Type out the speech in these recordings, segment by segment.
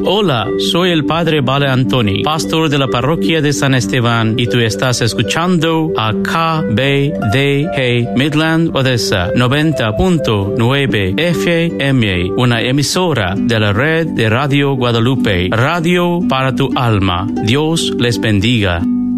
Hola, soy el Padre Vale Antoni, pastor de la parroquia de San Esteban, y tú estás escuchando a KBDG Midland Odessa 90.9 FM, una emisora de la red de Radio Guadalupe, Radio para tu alma. Dios les bendiga.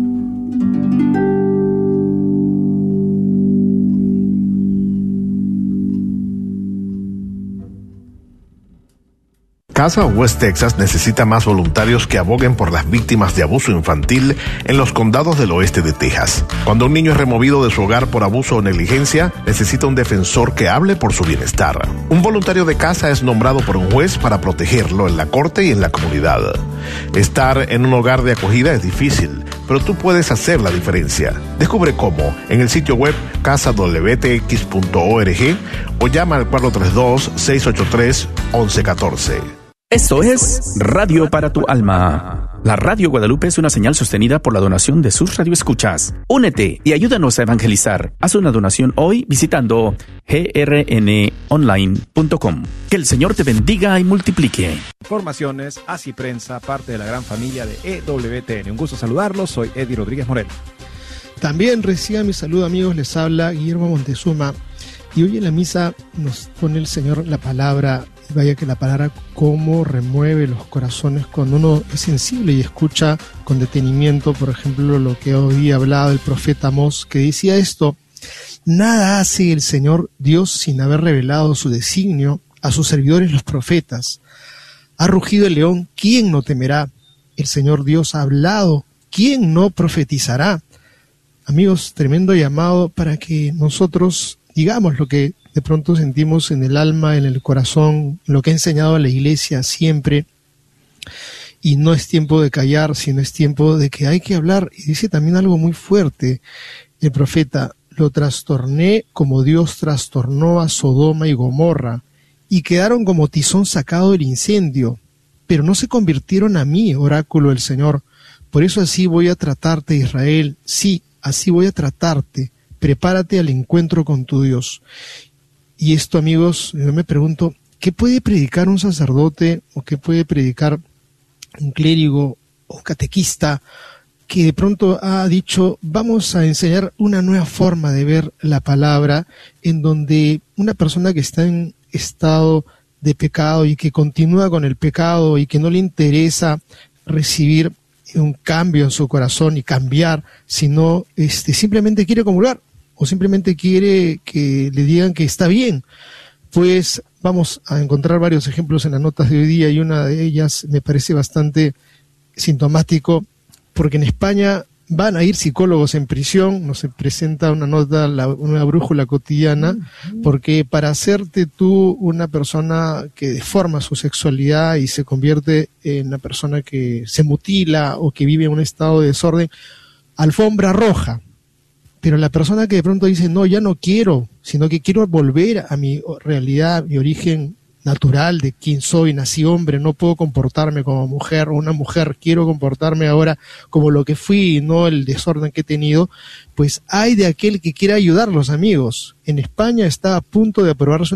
Casa West Texas necesita más voluntarios que aboguen por las víctimas de abuso infantil en los condados del oeste de Texas. Cuando un niño es removido de su hogar por abuso o negligencia, necesita un defensor que hable por su bienestar. Un voluntario de casa es nombrado por un juez para protegerlo en la corte y en la comunidad. Estar en un hogar de acogida es difícil, pero tú puedes hacer la diferencia. Descubre cómo en el sitio web casadwtx.org o llama al 432-683-1114. Esto es Radio para tu alma. La Radio Guadalupe es una señal sostenida por la donación de sus radioescuchas. Únete y ayúdanos a evangelizar. Haz una donación hoy visitando grnonline.com. Que el Señor te bendiga y multiplique. Informaciones, Así Prensa, parte de la gran familia de EWTN. Un gusto saludarlos, soy Eddie Rodríguez Moreno. También reciban mi saludo, amigos, les habla Guillermo Montezuma. Y hoy en la misa nos pone el Señor la palabra. Vaya que la palabra cómo remueve los corazones cuando uno es sensible y escucha con detenimiento, por ejemplo, lo que hoy ha hablado el profeta Amós, que decía esto: nada hace el Señor Dios sin haber revelado su designio a sus servidores los profetas. Ha rugido el león, ¿quién no temerá? El Señor Dios ha hablado, ¿quién no profetizará? Amigos, tremendo llamado para que nosotros digamos lo que de pronto sentimos en el alma, en el corazón, lo que ha enseñado la Iglesia siempre. Y no es tiempo de callar, sino es tiempo de que hay que hablar. Y dice también algo muy fuerte el profeta: lo trastorné como Dios trastornó a Sodoma y Gomorra, y quedaron como tizón sacado del incendio, pero no se convirtieron a mí, oráculo del Señor. Por eso así voy a tratarte, Israel. Sí, así voy a tratarte. Prepárate al encuentro con tu Dios. Y esto, amigos, yo me pregunto, ¿qué puede predicar un sacerdote o qué puede predicar un clérigo o un catequista que de pronto ha dicho, vamos a enseñar una nueva forma de ver la palabra, en donde una persona que está en estado de pecado y que continúa con el pecado y que no le interesa recibir un cambio en su corazón y cambiar, sino simplemente quiere comulgar o simplemente quiere que le digan que está bien? Pues vamos a encontrar varios ejemplos en las notas de hoy día, y una de ellas me parece bastante sintomático, porque en España van a ir psicólogos en prisión. Nos presenta una nota, una brújula cotidiana, porque para hacerte tú una persona que deforma su sexualidad y se convierte en una persona que se mutila o que vive en un estado de desorden, alfombra roja. Pero la persona que de pronto dice, no, ya no quiero, sino que quiero volver a mi realidad, mi origen natural de quién soy, nací hombre, no puedo comportarme como mujer o una mujer, quiero comportarme ahora como lo que fui y no el desorden que he tenido, pues hay de aquel que quiera ayudarlos, amigos. En España está a punto de aprobarse